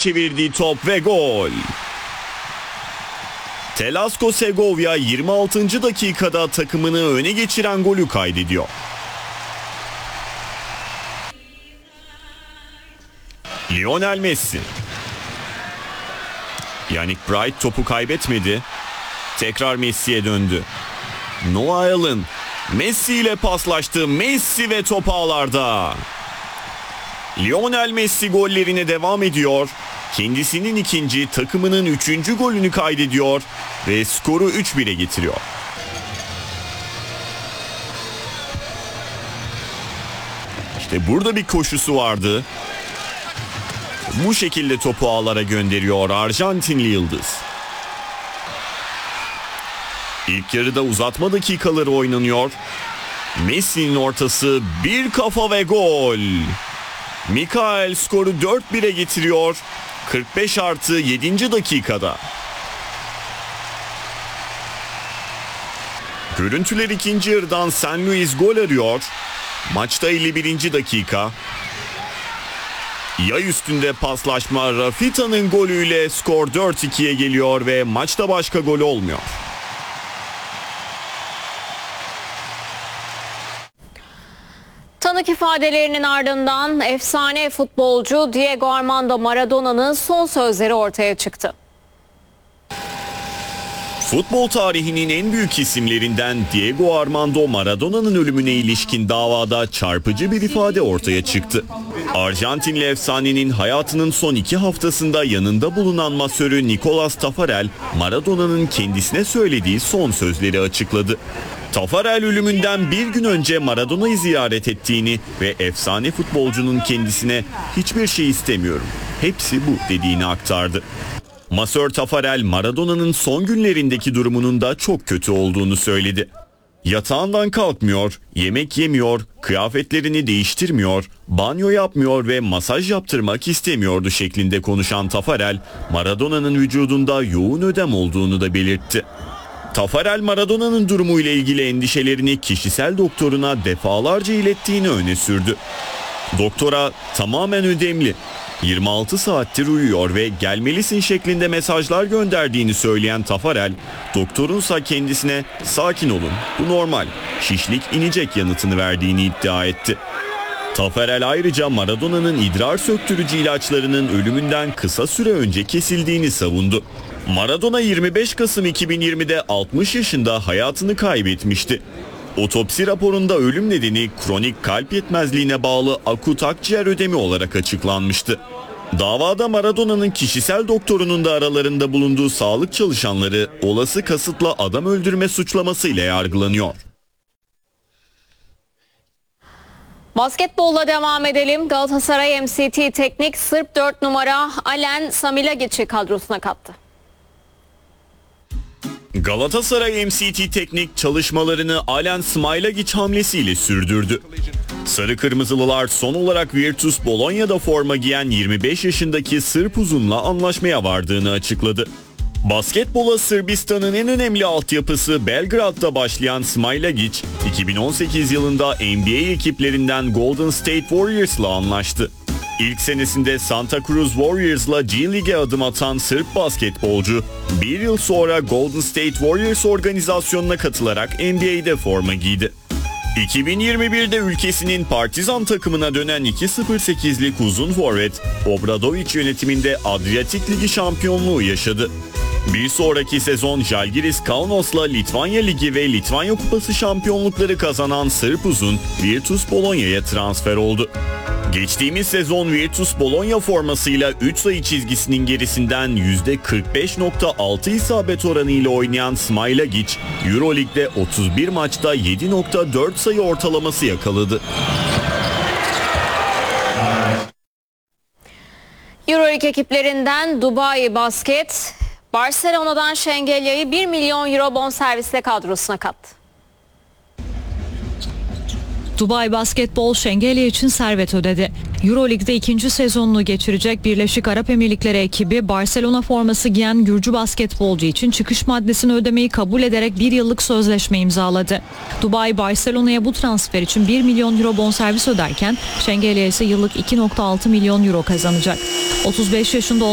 çevirdiği top ve gol. Telasko Segovia 26. dakikada takımını öne geçiren golü kaydediyor. Lionel Messi. Yannick Bright topu kaybetmedi. Tekrar Messi'ye döndü. Noah Allen Messi ile paslaştı. Messi ve top ağlarda. Lionel Messi gollerine devam ediyor. Kendisinin ikinci, takımının 3. golünü kaydediyor ve skoru 3-1'e getiriyor. İşte burada bir koşusu vardı. Bu şekilde topu ağlara gönderiyor Arjantinli yıldız. İlk yarıda uzatma dakikaları oynanıyor. Messi'nin ortası, bir kafa ve gol. Mikael skoru 4-1'e getiriyor. 45+7. dakikada. Görüntüler ikinci yarıdan San Luis gol arıyor. Maçta 51. dakika. Yay üstünde paslaşma, Rafita'nın golüyle skor 4-2'ye geliyor ve maçta başka gol olmuyor. Tanık ifadelerinin ardından efsane futbolcu Diego Armando Maradona'nın son sözleri ortaya çıktı. Futbol tarihinin en büyük isimlerinden Diego Armando Maradona'nın ölümüne ilişkin davada çarpıcı bir ifade ortaya çıktı. Arjantinli efsanenin hayatının son 2 haftasında yanında bulunan masörü Nicolas Taffarel, Maradona'nın kendisine söylediği son sözleri açıkladı. Taffarel ölümünden bir gün önce Maradona'yı ziyaret ettiğini ve efsane futbolcunun kendisine "hiçbir şey istemiyorum, hepsi bu" dediğini aktardı. Masör Taffarel, Maradona'nın son günlerindeki durumunun da çok kötü olduğunu söyledi. Yatağından kalkmıyor, yemek yemiyor, kıyafetlerini değiştirmiyor, banyo yapmıyor ve masaj yaptırmak istemiyordu şeklinde konuşan Taffarel, Maradona'nın vücudunda yoğun ödem olduğunu da belirtti. Taffarel, Maradona'nın durumuyla ilgili endişelerini kişisel doktoruna defalarca ilettiğini öne sürdü. Doktora "tamamen ödemli, 26 saattir uyuyor ve gelmelisin" şeklinde mesajlar gönderdiğini söyleyen Taffarel, doktorunsa kendisine "sakin olun, bu normal, şişlik inecek" yanıtını verdiğini iddia etti. Taffarel ayrıca Maradona'nın idrar söktürücü ilaçlarının ölümünden kısa süre önce kesildiğini savundu. Maradona 25 Kasım 2020'de 60 yaşında hayatını kaybetmişti. Otopsi raporunda ölüm nedeni kronik kalp yetmezliğine bağlı akut akciğer ödemi olarak açıklanmıştı. Davada Maradona'nın kişisel doktorunun da aralarında bulunduğu sağlık çalışanları olası kasıtla adam öldürme suçlamasıyla yargılanıyor. Basketbolla devam edelim. Galatasaray MCT Teknik Sırp 4 numara Alen Samilagic'i kadrosuna kattı. Galatasaray MCT Teknik çalışmalarını Alen Smilagic hamlesiyle sürdürdü. Sarı Kırmızılılar son olarak Virtus Bologna'da forma giyen 25 yaşındaki Sırp uzunla anlaşmaya vardığını açıkladı. Basketbola Sırbistan'ın en önemli altyapısı Belgrad'da başlayan Smilagic, 2018 yılında NBA ekiplerinden Golden State Warriors'la anlaştı. İlk senesinde Santa Cruz Warriors'la G League'e adım atan Sırp basketbolcu, bir yıl sonra Golden State Warriors organizasyonuna katılarak NBA'de forma giydi. 2021'de ülkesinin Partizan takımına dönen 2.08'lik uzun forvet, Obradovic yönetiminde Adriatik Ligi şampiyonluğu yaşadı. Bir sonraki sezon Žalgiris Kaunos'la Litvanya Ligi ve Litvanya Kupası şampiyonlukları kazanan Sırp uzun Virtus Bologna'ya transfer oldu. Geçtiğimiz sezon Virtus Bologna formasıyla 3 sayı çizgisinin gerisinden %45.6 isabet oranıyla oynayan Smilagic, Euroleague'de 31 maçta 7.4 sayı ortalaması yakaladı. Euroleague ekiplerinden Dubai Basket, Barcelona'dan Şengelya'yı 1 milyon euro bonservisle kadrosuna kattı. Dubai Basketbol Şengelya için servet ödedi. Euroleague'de 2. sezonunu geçirecek Birleşik Arap Emirlikleri ekibi Barcelona forması giyen Gürcü basketbolcu için çıkış maddesini ödemeyi kabul ederek 1 yıllık sözleşme imzaladı. Dubai Barcelona'ya bu transfer için 1 milyon euro bonservis öderken Şengelya ise yıllık 2.6 milyon euro kazanacak. 35 yaşında